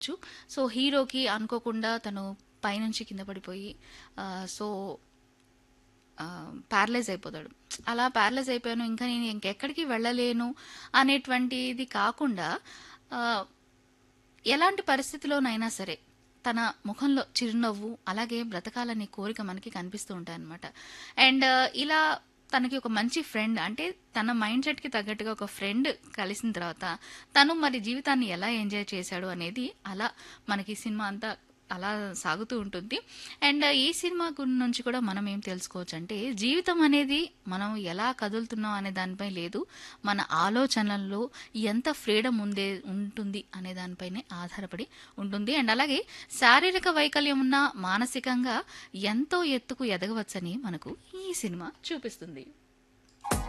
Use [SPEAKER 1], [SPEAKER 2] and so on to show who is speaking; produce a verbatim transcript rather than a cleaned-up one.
[SPEAKER 1] చ్చు. సో, హీరోకి అనుకోకుండా తను పైనుంచి కింద పడిపోయి ఆహ్, సో, ఆహ్, ప్యారలైజ్ అయిపోతాడు. అలా ప్యారలైజ్ అయిపోయాను. ఇంకా నేను ఇంకెక్కడికి వెళ్ళలేను అనేటువంటిది కాకుండా ఆహ్, ఎలాంటి పరిస్థితిలోనైనా సరే తన ముఖంలో చిరునవ్వు, అలాగే బ్రతకాలనే కోరిక మనకి కనిపిస్తూ ఉంటాయన్నమాట. అండ్ ఇలా తనకి ఒక మంచి ఫ్రెండ్ అంటే తన మైండ్ సెట్‌కి తగ్గట్టుగా ఒక ఫ్రెండ్ కలిసిన తర్వాత తను మరి జీవితాన్ని ఎలా ఎంజాయ్ చేశాడు అనేది అలా మనకి సినిమా అంతా అలా సాగుతూ ఉంటుంది. అండ్ ఈ సినిమా గు నుంచి కూడా మనం ఏం తెలుసుకోవచ్చంటే జీవితం అనేది మనం ఎలా కదులుతున్నాం అనే దానిపై లేదు. మన ఆలోచనల్లో ఎంత ఫ్రీడమ్ ఉందే ఉంటుంది అనే దానిపైనే ఆధారపడి ఉంటుంది. అండ్ అలాగే శారీరక వైకల్యం ఉన్న మానసికంగా ఎంతో ఎత్తుకు ఎదగవచ్చని మనకు ఈ సినిమా చూపిస్తుంది.